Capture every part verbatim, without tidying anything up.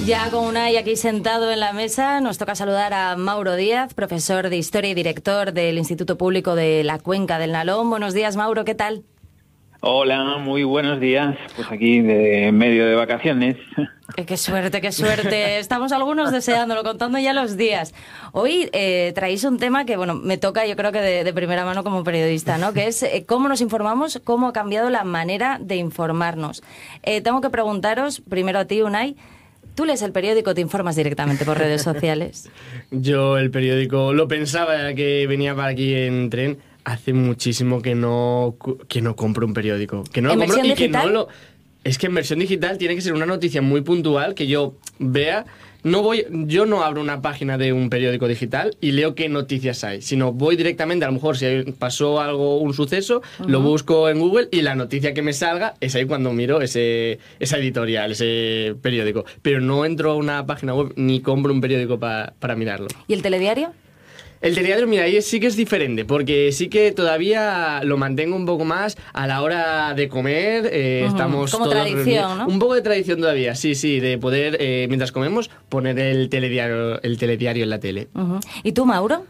Ya con Unai aquí sentado en la mesa, nos toca saludar a Mauro Díaz, profesor de Historia y director del Instituto Público de la Cuenca del Nalón. Buenos días, Mauro, ¿qué tal? Hola, muy buenos días. Pues aquí de medio de vacaciones. Eh, qué suerte, qué suerte. Estamos algunos deseándolo, contando ya los días. Hoy eh, traéis un tema que, bueno, me toca yo creo que de, de primera mano como periodista, ¿no? Que es eh, cómo nos informamos, cómo ha cambiado la manera de informarnos. Eh, tengo que preguntaros, primero a ti, Unai, ¿tú lees el periódico o te informas directamente por redes sociales? Yo el periódico lo pensaba que venía para aquí en tren. Hace muchísimo que no que no compro un periódico, que no lo compro y que no lo es que en versión digital tiene que ser una noticia muy puntual que yo vea. No voy, yo no abro una página de un periódico digital y leo qué noticias hay, sino voy directamente, a lo mejor si pasó algo, un suceso, uh-huh. lo busco en Google y la noticia que me salga es ahí cuando miro ese esa editorial, ese periódico. Pero no entro a una página web ni compro un periódico pa, para mirarlo. ¿Y el telediario? El telediario, mira, ahí sí que es diferente, porque sí que todavía lo mantengo un poco más a la hora de comer. Eh, uh-huh. Estamos como todos tradición, reunidos. ¿no? Un poco de tradición todavía, sí, sí, de poder, eh, mientras comemos, poner el telediario, el telediario en la tele. Uh-huh. ¿Y tú, Mauro?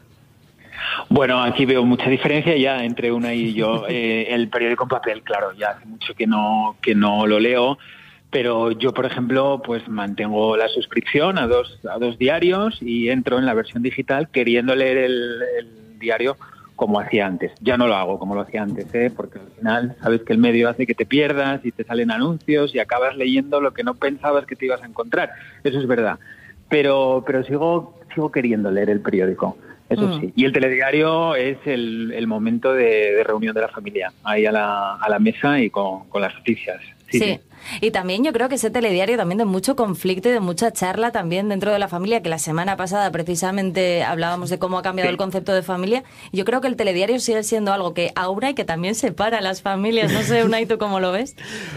Bueno, aquí veo mucha diferencia ya entre una y yo. Eh, el periódico en papel, claro, ya hace mucho que no, que no lo leo. Pero yo, por ejemplo, pues mantengo la suscripción a dos a dos diarios y entro en la versión digital queriendo leer el, el diario como hacía antes. Ya no lo hago como lo hacía antes, ¿eh? Porque al final sabes que el medio hace que te pierdas y te salen anuncios y acabas leyendo lo que no pensabas que te ibas a encontrar. Eso es verdad. Pero pero sigo sigo queriendo leer el periódico. Eso mm. sí. Y el telediario es el, el momento de, de reunión de la familia, ahí a la, a la mesa y con, con las noticias. Sí, sí. sí. Y también yo creo que ese telediario también de mucho conflicto y de mucha charla también dentro de la familia, que la semana pasada precisamente hablábamos de cómo ha cambiado sí. el concepto de familia. Yo creo que el telediario sigue siendo algo que aúna y que también separa a las familias. No sé, Unai, ¿tú cómo lo ves?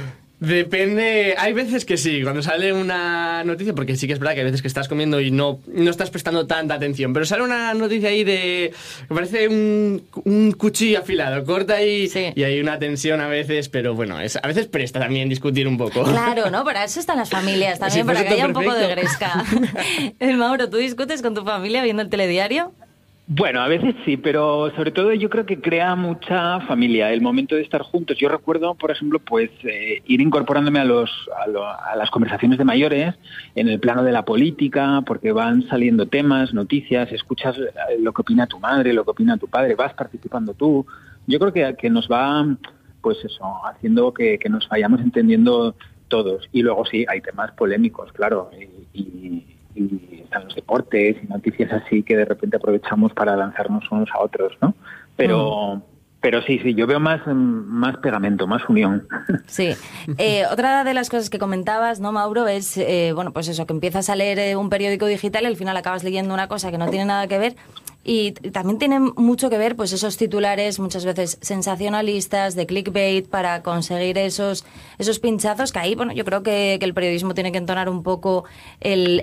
Depende, hay veces que sí, cuando sale una noticia, porque sí que es verdad que hay veces que estás comiendo y no, no estás prestando tanta atención, pero sale una noticia ahí de, me parece un, un cuchillo afilado, corta ahí sí. y hay una tensión a veces, pero bueno, es, a veces presta también discutir un poco. Claro, ¿no? Para eso están las familias, también sí, para que haya perfecto. Un poco de gresca. El Mauro, ¿tú discutes con tu familia viendo el telediario? Bueno, a veces sí, pero sobre todo yo creo que crea mucha familia el momento de estar juntos. Yo recuerdo, por ejemplo, pues eh, ir incorporándome a los a, lo, a las conversaciones de mayores en el plano de la política, porque van saliendo temas, noticias, escuchas lo que opina tu madre, lo que opina tu padre, vas participando tú. Yo creo que, que nos va, pues eso, haciendo que, que nos vayamos entendiendo todos. Y luego sí, hay temas polémicos, claro, y, y y están los deportes y noticias así que de repente aprovechamos para lanzarnos unos a otros, ¿no? Pero... Mm. Pero sí, sí, yo veo más, más pegamento, más unión. Sí. Eh, otra de las cosas que comentabas, ¿no, Mauro? Es, eh, bueno, pues eso, que empiezas a leer eh, un periódico digital y al final acabas leyendo una cosa que no tiene nada que ver. Y también tiene mucho que ver, pues, esos titulares muchas veces sensacionalistas, de clickbait, para conseguir esos esos pinchazos que ahí, bueno, yo creo que, que el periodismo tiene que entonar un poco el,